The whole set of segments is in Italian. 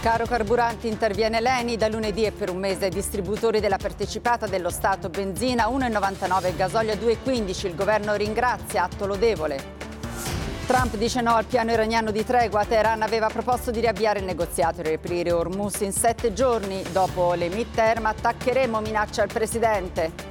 Caro carburanti, interviene l'ENI da lunedì e per un mese. Distributori della partecipata dello Stato, benzina 1,99, gasolio 2,15. Il governo ringrazia, atto lodevole. Trump dice no al piano iraniano di tregua. Teheran aveva proposto di riavviare il negoziato e riaprire Hormuz in 7 giorni. Dopo le midterm attaccheremo, minaccia il presidente.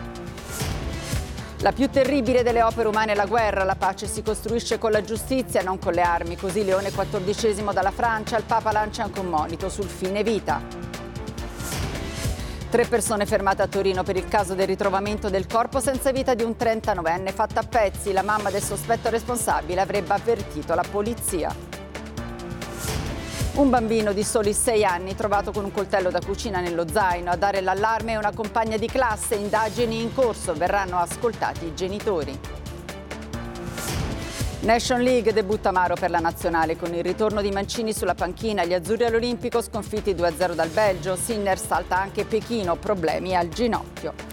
La più terribile delle opere umane è la guerra. La pace si costruisce con la giustizia, non con le armi. Così Leone XIV dalla Francia, il Papa lancia anche un monito sul fine vita. 3 persone fermate a Torino per il caso del ritrovamento del corpo senza vita di un 39enne fatta a pezzi. La mamma del sospetto responsabile avrebbe avvertito la polizia. Un bambino di soli 6 anni trovato con un coltello da cucina nello zaino. A dare l'allarme è una compagna di classe. Indagini in corso, verranno ascoltati i genitori. Nation League, debutta amaro per la nazionale con il ritorno di Mancini sulla panchina. Gli azzurri all'Olimpico sconfitti 2-0 dal Belgio. Sinner salta anche Pechino, problemi al ginocchio.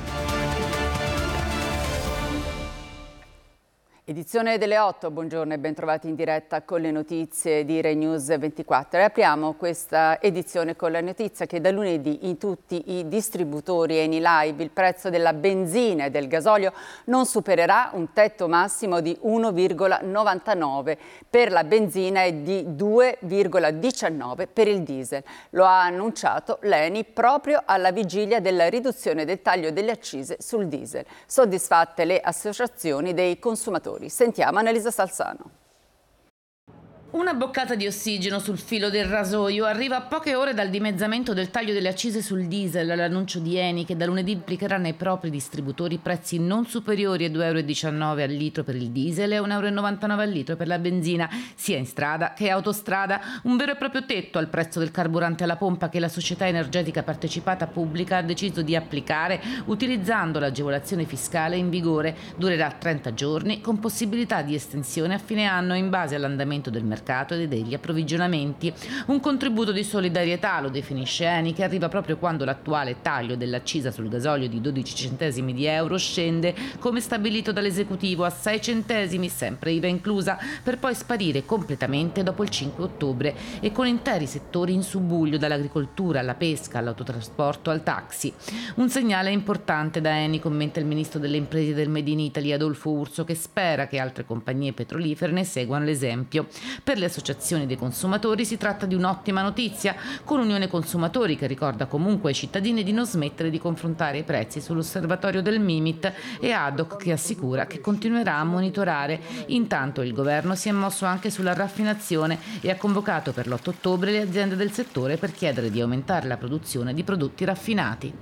Edizione delle 8, buongiorno e bentrovati in diretta con le notizie di Rai News 24. E apriamo questa edizione con la notizia che da lunedì in tutti i distributori Eni Live il prezzo della benzina e del gasolio non supererà un tetto massimo di 1,99 per la benzina e di 2,19 per il diesel. Lo ha annunciato l'Eni proprio alla vigilia della riduzione del taglio delle accise sul diesel. Soddisfatte le associazioni dei consumatori. Sentiamo Annalisa Salzano. Una boccata di ossigeno sul filo del rasoio arriva a poche ore dal dimezzamento del taglio delle accise sul diesel, l'annuncio di Eni che da lunedì implicherà nei propri distributori prezzi non superiori a 2,19 euro al litro per il diesel e 1,99 euro al litro per la benzina, sia in strada che autostrada, un vero e proprio tetto al prezzo del carburante alla pompa che la società energetica partecipata pubblica ha deciso di applicare utilizzando l'agevolazione fiscale in vigore. Durerà 30 giorni con possibilità di estensione a fine anno in base all'andamento del mercato e degli approvvigionamenti. Un contributo di solidarietà, lo definisce Eni, che arriva proprio quando l'attuale taglio dell'accisa sul gasolio di 12 centesimi di euro scende, come stabilito dall'esecutivo, a 6 centesimi, sempre IVA inclusa, per poi sparire completamente dopo il 5 ottobre e con interi settori in subbuglio, dall'agricoltura alla pesca, all'autotrasporto, al taxi. Un segnale importante da Eni, commenta il ministro delle imprese del Made in Italy Adolfo Urso, che spera che altre compagnie petrolifere ne seguano l'esempio. Per le associazioni dei consumatori si tratta di un'ottima notizia, con Unione Consumatori che ricorda comunque ai cittadini di non smettere di confrontare i prezzi sull'osservatorio del Mimit e ADOC che assicura che continuerà a monitorare. Intanto il governo si è mosso anche sulla raffinazione e ha convocato per l'8 ottobre le aziende del settore per chiedere di aumentare la produzione di prodotti raffinati.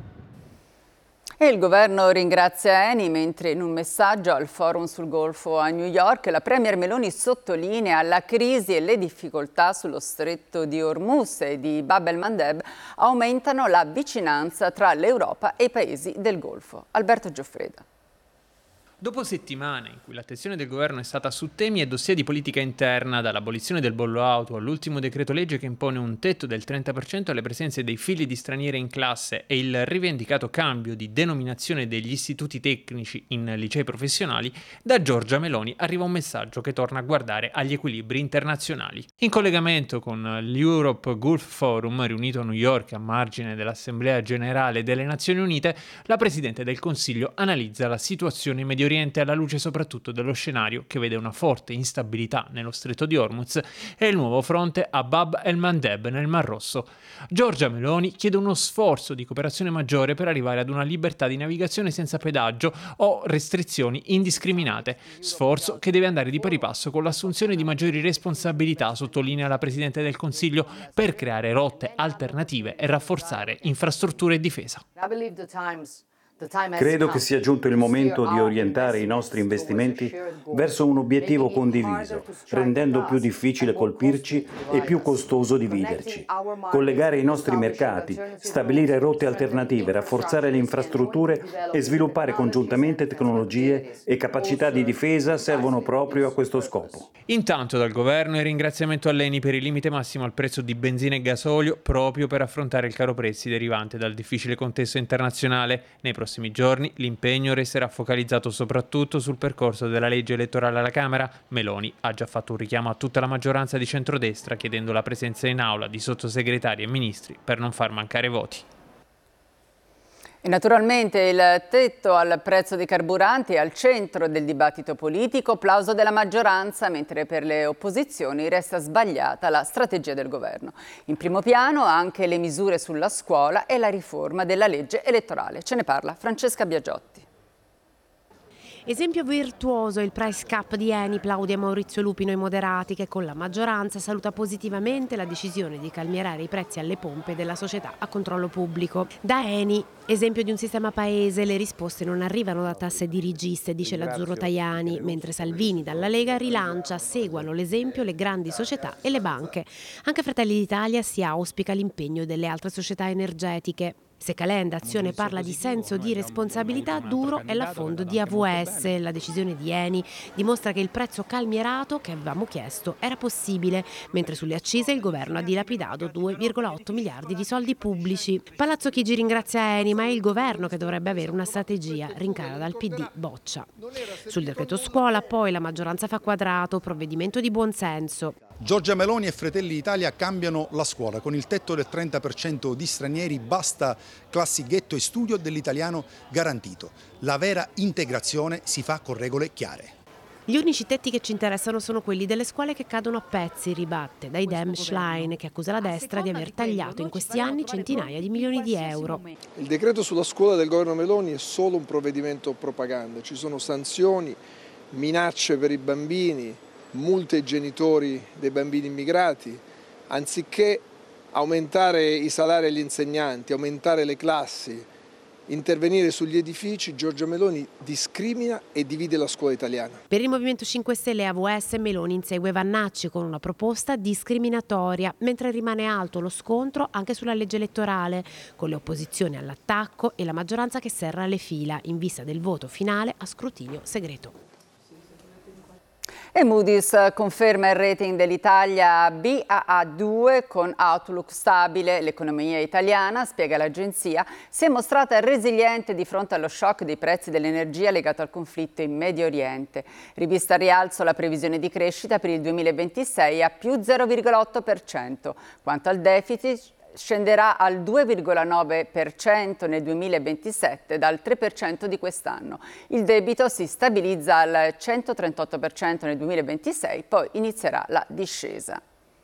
E il governo ringrazia Eni, mentre in un messaggio al forum sul Golfo a New York la premier Meloni sottolinea la crisi e le difficoltà sullo stretto di Hormuz e di Bab el-Mandeb aumentano la vicinanza tra l'Europa e i paesi del Golfo. Alberto Gioffreda. Dopo settimane in cui l'attenzione del governo è stata su temi e dossier di politica interna, dall'abolizione del bollo auto all'ultimo decreto legge che impone un tetto del 30% alle presenze dei figli di stranieri in classe e il rivendicato cambio di denominazione degli istituti tecnici in licei professionali, da Giorgia Meloni arriva un messaggio che torna a guardare agli equilibri internazionali. In collegamento con l'Europe Gulf Forum, riunito a New York a margine dell'Assemblea Generale delle Nazioni Unite, la Presidente del Consiglio analizza la situazione in Medio Oriente alla luce soprattutto dello scenario che vede una forte instabilità nello stretto di Hormuz e il nuovo fronte a Bab el-Mandeb nel Mar Rosso. Giorgia Meloni chiede uno sforzo di cooperazione maggiore per arrivare ad una libertà di navigazione senza pedaggio o restrizioni indiscriminate, sforzo che deve andare di pari passo con l'assunzione di maggiori responsabilità, sottolinea la Presidente del Consiglio, per creare rotte alternative e rafforzare infrastrutture e difesa. Credo che sia giunto il momento di orientare i nostri investimenti verso un obiettivo condiviso, rendendo più difficile colpirci e più costoso dividerci. Collegare i nostri mercati, stabilire rotte alternative, rafforzare le infrastrutture e sviluppare congiuntamente tecnologie e capacità di difesa servono proprio a questo scopo. Intanto dal governo il ringraziamento all'Eni per il limite massimo al prezzo di benzina e gasolio proprio per affrontare il caro prezzi derivante dal difficile contesto internazionale. Nei prossimi prossimi giorni l'impegno resterà focalizzato soprattutto sul percorso della legge elettorale alla Camera. Meloni ha già fatto un richiamo a tutta la maggioranza di centrodestra chiedendo la presenza in aula di sottosegretari e ministri per non far mancare voti. E naturalmente il tetto al prezzo dei carburanti è al centro del dibattito politico, plauso della maggioranza, mentre per le opposizioni resta sbagliata la strategia del governo. In primo piano anche le misure sulla scuola e la riforma della legge elettorale. Ce ne parla Francesca Biagiotti. Esempio virtuoso il price cap di Eni, plaude Maurizio Lupino ai moderati che con la maggioranza saluta positivamente la decisione di calmierare i prezzi alle pompe della società a controllo pubblico. Da Eni, esempio di un sistema paese, le risposte non arrivano da tasse dirigiste, dice l'Azzurro Tajani, mentre Salvini dalla Lega rilancia, seguano l'esempio le grandi società e le banche. Anche Fratelli d'Italia si auspica l'impegno delle altre società energetiche. Se Calenda Azione parla di senso di responsabilità, duro è l'affondo di AVS. La decisione di Eni dimostra che il prezzo calmierato che avevamo chiesto era possibile, mentre sulle accise il governo ha dilapidato 2,8 miliardi di soldi pubblici. Palazzo Chigi ringrazia Eni, ma è il governo che dovrebbe avere una strategia, rincara dal PD, boccia. Sul decreto scuola poi la maggioranza fa quadrato, provvedimento di buonsenso. Giorgia Meloni e Fratelli d'Italia cambiano la scuola. Con il tetto del 30% di stranieri basta classi ghetto e studio dell'italiano garantito. La vera integrazione si fa con regole chiare. Gli unici tetti che ci interessano sono quelli delle scuole che cadono a pezzi, ribatte dai Dem Schlein, che accusa la destra di aver tagliato in questi anni centinaia di milioni di euro. Il decreto sulla scuola del governo Meloni è solo un provvedimento propaganda. Ci sono sanzioni, minacce per i bambini, multe ai genitori dei bambini immigrati. Anziché aumentare i salari agli insegnanti, aumentare le classi, intervenire sugli edifici, Giorgia Meloni discrimina e divide la scuola italiana. Per il Movimento 5 Stelle e AVS Meloni insegue Vannacci con una proposta discriminatoria, mentre rimane alto lo scontro anche sulla legge elettorale, con le opposizioni all'attacco e la maggioranza che serra le fila in vista del voto finale a scrutinio segreto. E Moody's conferma il rating dell'Italia Baa2 con outlook stabile. L'economia italiana, spiega l'agenzia, si è mostrata resiliente di fronte allo shock dei prezzi dell'energia legato al conflitto in Medio Oriente. Rivista al rialzo la previsione di crescita per il 2026 a più 0,8%. Quanto al deficit, scenderà al 2,9% nel 2027 dal 3% di quest'anno. Il debito si stabilizza al 138% nel 2026, poi inizierà la discesa.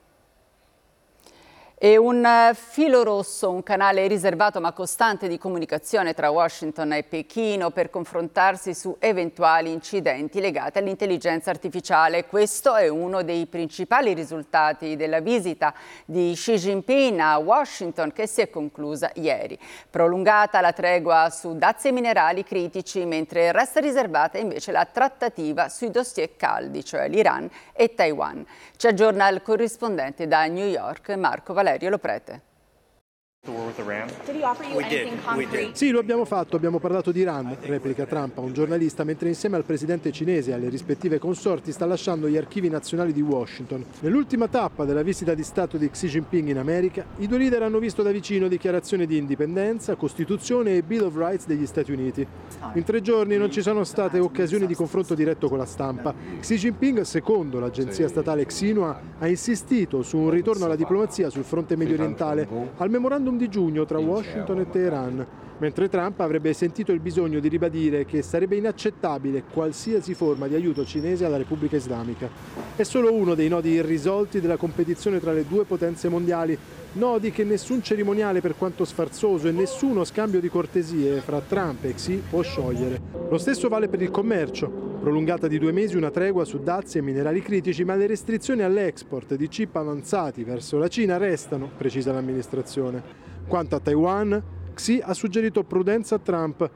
E un filo rosso, un canale riservato ma costante di comunicazione tra Washington e Pechino per confrontarsi su eventuali incidenti legati all'intelligenza artificiale. Questo è uno dei principali risultati della visita di Xi Jinping a Washington che si è conclusa ieri. Prolungata la tregua su dazi e minerali critici, mentre resta riservata invece la trattativa sui dossier caldi, cioè l'Iran e Taiwan. Ci aggiorna il corrispondente da New York, Marco Valerio Loprete. Sì, lo abbiamo fatto, abbiamo parlato di Iran, replica Trump a un giornalista mentre insieme al presidente cinese e alle rispettive consorti sta lasciando gli archivi nazionali di Washington. Nell'ultima tappa della visita di Stato di Xi Jinping in America, i due leader hanno visto da vicino dichiarazioni di indipendenza, Costituzione e Bill of Rights degli Stati Uniti. In 3 giorni non ci sono state occasioni di confronto diretto con la stampa. Xi Jinping, secondo l'agenzia statale Xinhua, ha insistito su un ritorno alla diplomazia sul fronte mediorientale, al memorandum di giugno tra Washington e Teheran, mentre Trump avrebbe sentito il bisogno di ribadire che sarebbe inaccettabile qualsiasi forma di aiuto cinese alla Repubblica Islamica. È solo uno dei nodi irrisolti della competizione tra le due potenze mondiali, nodi che nessun cerimoniale per quanto sfarzoso e nessuno scambio di cortesie fra Trump e Xi può sciogliere. Lo stesso vale per il commercio. Prolungata di 2 mesi una tregua su dazi e minerali critici, ma le restrizioni all'export di chip avanzati verso la Cina restano, precisa l'amministrazione. Quanto a Taiwan, Xi ha suggerito prudenza a Trump.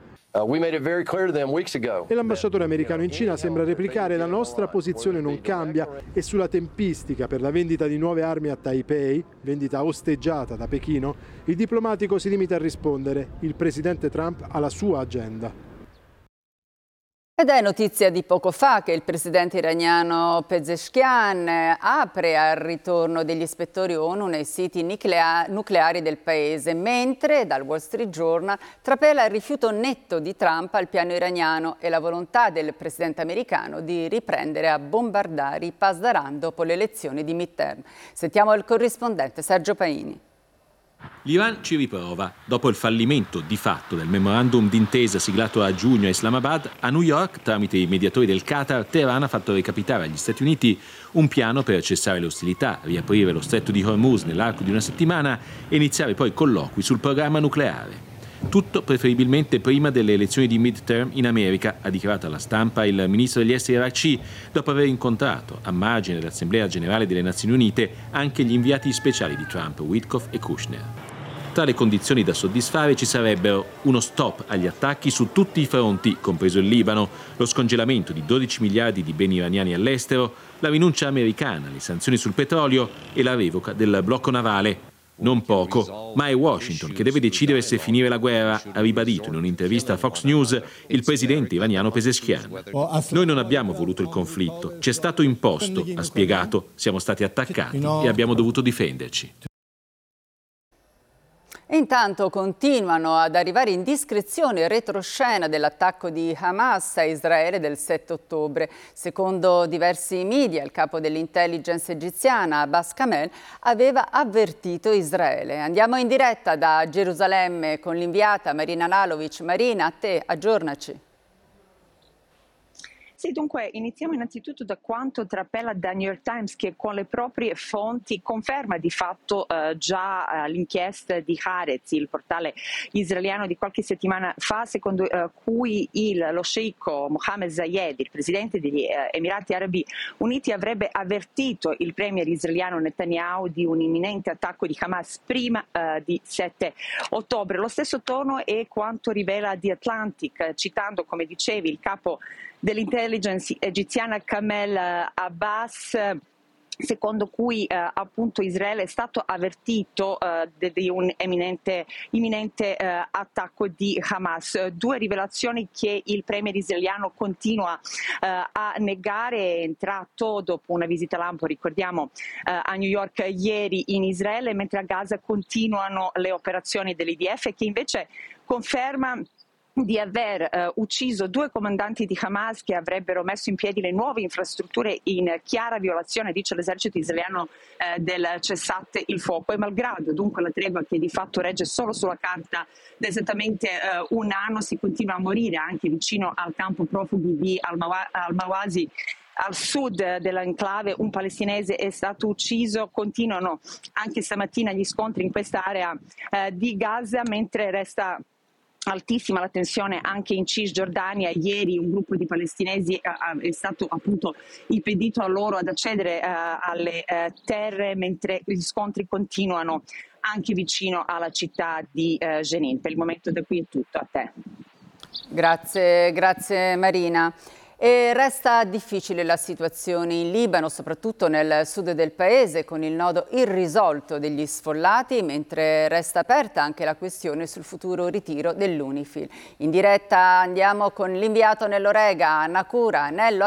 E l'ambasciatore americano in Cina sembra replicare: la nostra posizione non cambia, e sulla tempistica per la vendita di nuove armi a Taipei, vendita osteggiata da Pechino, il diplomatico si limita a rispondere: il presidente Trump ha la sua agenda. Ed è notizia di poco fa che il presidente iraniano Pezeshkian apre al ritorno degli ispettori ONU nei siti nucleari del paese, mentre dal Wall Street Journal trapela il rifiuto netto di Trump al piano iraniano e la volontà del presidente americano di riprendere a bombardare i Pasdaran dopo le elezioni di midterm. Sentiamo il corrispondente Sergio Paini. L'Iran ci riprova. Dopo il fallimento di fatto del memorandum d'intesa siglato a giugno a Islamabad, a New York, tramite i mediatori del Qatar, Teheran ha fatto recapitare agli Stati Uniti un piano per cessare le ostilità, riaprire lo stretto di Hormuz nell'arco di una settimana e iniziare poi colloqui sul programma nucleare. Tutto preferibilmente prima delle elezioni di midterm in America, ha dichiarato alla stampa il ministro degli esteri Araghchi, dopo aver incontrato a margine dell'Assemblea Generale delle Nazioni Unite anche gli inviati speciali di Trump, Witkoff e Kushner. Tra le condizioni da soddisfare ci sarebbero uno stop agli attacchi su tutti i fronti, compreso il Libano, lo scongelamento di 12 miliardi di beni iraniani all'estero, la rinuncia americana alle sanzioni sul petrolio e la revoca del blocco navale. Non poco, ma è Washington che deve decidere se finire la guerra, ha ribadito in un'intervista a Fox News il presidente iraniano Pezeshkian. Noi non abbiamo voluto il conflitto, ci è stato imposto, ha spiegato, siamo stati attaccati e abbiamo dovuto difenderci. E intanto continuano ad arrivare indiscrezioni e retroscena dell'attacco di Hamas a Israele del 7 ottobre. Secondo diversi media, il capo dell'intelligence egiziana, Abbas Kamel, aveva avvertito Israele. Andiamo in diretta da Gerusalemme con l'inviata Marina Lalovic. Marina, a te, aggiornaci. Sì, dunque iniziamo innanzitutto da quanto trapela da New York Times, che con le proprie fonti conferma di fatto già l'inchiesta di Haaretz, il portale israeliano di qualche settimana fa, secondo cui lo sceicco Mohammed Zayed, il presidente degli Emirati Arabi Uniti, avrebbe avvertito il premier israeliano Netanyahu di un imminente attacco di Hamas prima di 7 ottobre. Lo stesso tono è quanto rivela The Atlantic, citando, come dicevi, il capo dell'intelligence egiziana Kamel Abbas, secondo cui appunto Israele è stato avvertito di un imminente attacco di Hamas. Due rivelazioni che il premier israeliano continua a negare. È entrato dopo una visita lampo, ricordiamo, a New York ieri in Israele, mentre a Gaza continuano le operazioni dell'IDF, che invece conferma di aver ucciso 2 comandanti di Hamas che avrebbero messo in piedi le nuove infrastrutture in chiara violazione, dice l'esercito israeliano, del cessate il fuoco. E malgrado dunque la tregua, che di fatto regge solo sulla carta da esattamente un anno, si continua a morire anche vicino al campo profughi di Al-Mawasi, al sud dell'enclave. Un palestinese è stato ucciso. Continuano anche stamattina gli scontri in questa area di Gaza, mentre resta altissima la tensione anche in Cisgiordania. Ieri un gruppo di palestinesi è stato appunto impedito a loro ad accedere alle terre, mentre gli scontri continuano anche vicino alla città di Jenin. Per il momento da qui è tutto, a te. Grazie Marina. E resta difficile la situazione in Libano, soprattutto nel sud del paese, con il nodo irrisolto degli sfollati, mentre resta aperta anche la questione sul futuro ritiro dell'UNIFIL. In diretta andiamo con l'inviato Nello Rega, Nacura. Nello,